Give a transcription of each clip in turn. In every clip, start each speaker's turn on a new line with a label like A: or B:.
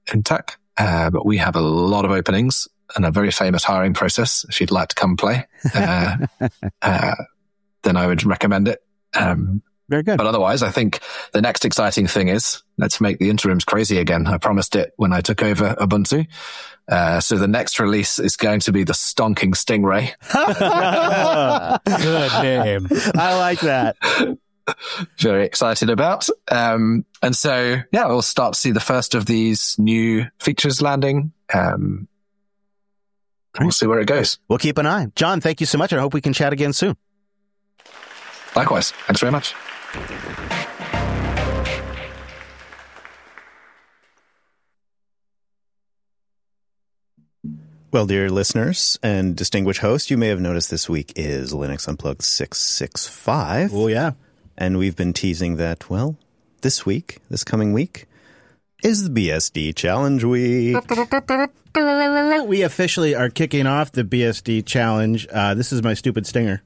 A: in tech, but we have a lot of openings and a very famous hiring process. If you'd like to come play, then I would recommend it.
B: Very good.
A: But otherwise, I think the next exciting thing is let's make the interims crazy again. I promised it when I took over Ubuntu. So the next release is going to be the Stonking Stingray.
C: Good name.
B: I like that.
A: Very excited about. And so, yeah, we'll start to see the first of these new features landing. We'll see where it goes.
B: We'll keep an eye. John, thank you so much. I hope we can chat again soon.
A: Likewise. Thanks very much.
D: Well, dear listeners and distinguished host, you may have noticed this week is Linux Unplugged 665.
B: Oh, yeah.
D: And we've been teasing that, well, this coming week, is the BSD Challenge Week.
E: We officially are kicking off the BSD Challenge. This is my stupid stinger.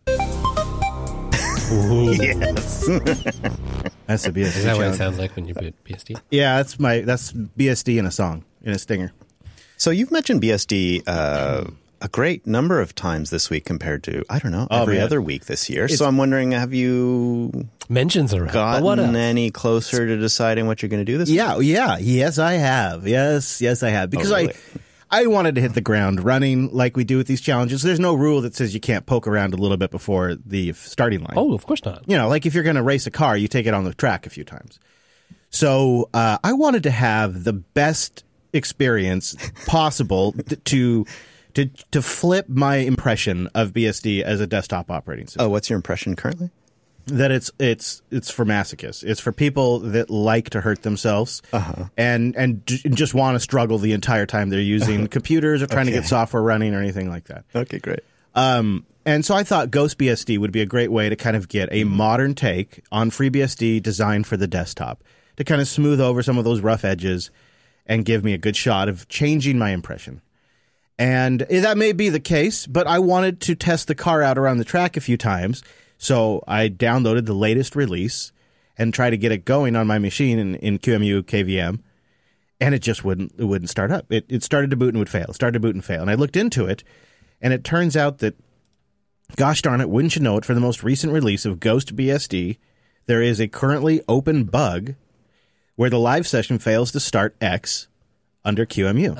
D: Yes.
E: That's the BSD
C: Is that
E: challenge.
C: what it sounds like when you put BSD?
E: Yeah, that's BSD in a song, in a stinger.
D: So you've mentioned BSD a great number of times this week compared to, I don't know, every other week this year. So I'm wondering, have you
C: mentions around
D: gotten any closer to deciding what you're going to do this week?
E: Yeah. Yes, I have. Yes, I have. Because
D: really?
E: I wanted to hit the ground running like we do with these challenges. There's no rule that says you can't poke around a little bit before the starting line.
C: Oh, of course not.
E: You know, like if you're going to race a car, you take it on the track a few times. So I wanted to have the best experience possible to flip my impression of BSD as a desktop operating system.
D: Oh, what's your impression currently?
E: That it's for masochists. It's for people that like to hurt themselves and just want to struggle the entire time they're using computers or trying to get software running or anything like that.
D: Okay, great.
E: And so I thought GhostBSD would be a great way to kind of get a modern take on FreeBSD designed for the desktop to kind of smooth over some of those rough edges and give me a good shot of changing my impression. And that may be the case, but I wanted to test the car out around the track a few times. So I downloaded the latest release and tried to get it going on my machine in QEMU KVM, and it just wouldn't start up. It started to boot and would fail. Started to boot and fail. And I looked into it, and it turns out that, gosh darn it, wouldn't you know it, for the most recent release of GhostBSD, there is a currently open bug where the live session fails to start X under QEMU.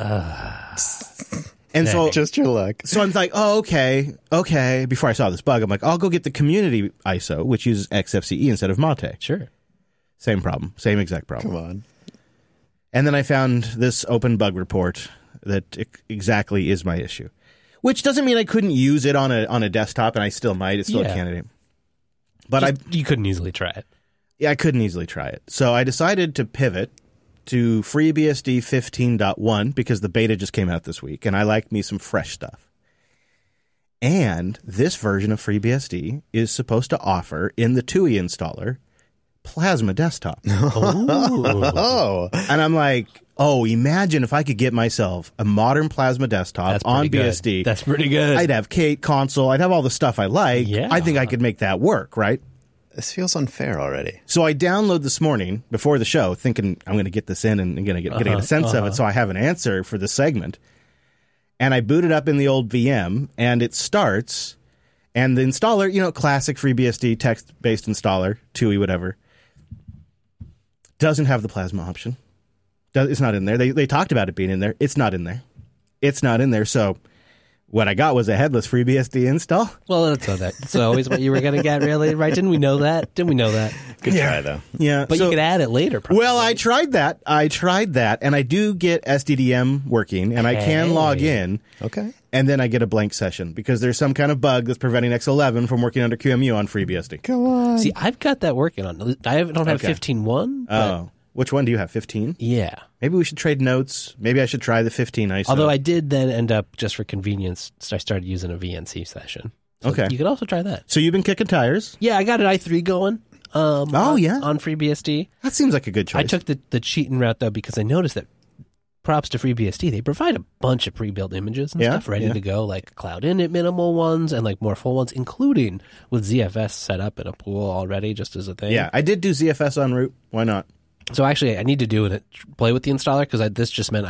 E: And so
D: just your luck.
E: So I'm like, oh, okay. Before I saw this bug, I'm like, I'll go get the community ISO, which uses XFCE instead of Mate.
C: Sure.
E: Same problem. Same exact problem.
D: Come on.
E: And then I found this open bug report that exactly is my issue, which doesn't mean I couldn't use it on a desktop, and I still might. It's still a candidate. But
C: you couldn't easily try it.
E: Yeah, I couldn't easily try it. So I decided to pivot to FreeBSD 15.1 because the beta just came out this week, and I like me some fresh stuff. And this version of FreeBSD is supposed to offer, in the TUI installer, Plasma Desktop.
D: Oh.
E: And I'm like, imagine if I could get myself a modern Plasma Desktop on BSD.
C: That's pretty good.
E: I'd have Kate, console, I'd have all the stuff I like.
C: Yeah.
E: I think I could make that work, right?
D: This feels unfair already.
E: So I download this morning before the show, thinking I'm going to get this in and going to get a sense of it, so I have an answer for this segment. And I boot it up in the old VM, and it starts, and the installer, classic FreeBSD text-based installer, TUI, whatever, doesn't have the Plasma option. It's not in there. They talked about it being in there. It's not in there. So what I got was a headless FreeBSD install.
C: Well, that's always what you were going to get, really, right? Didn't we know that?
D: Good try, though.
E: Yeah.
C: But you could add it later, probably.
E: Well, I tried that, and I do get SDDM working, and I can log in.
D: Okay.
E: And then I get a blank session because there's some kind of bug that's preventing X11 from working under QEMU on FreeBSD.
D: Come on.
C: See, I've got that working on. I don't have 15.1.
E: Oh. Which one do you have, 15?
C: Yeah.
E: Maybe we should trade notes. Maybe I should try the 15 ISO.
C: Although I did then end up, just for convenience, I started using a VNC session. So
E: okay.
C: You could also try that.
E: So you've been kicking tires?
C: Yeah, I got an i3 going. On FreeBSD.
E: That seems like a good choice.
C: I took the cheating route, though, because I noticed that, props to FreeBSD, they provide a bunch of pre-built images and stuff ready to go, like cloud init minimal ones and like more full ones, including with ZFS set up in a pool already, just as a thing.
E: Yeah, I did do ZFS en route. Why not?
C: So actually, I need to play with the installer because this just meant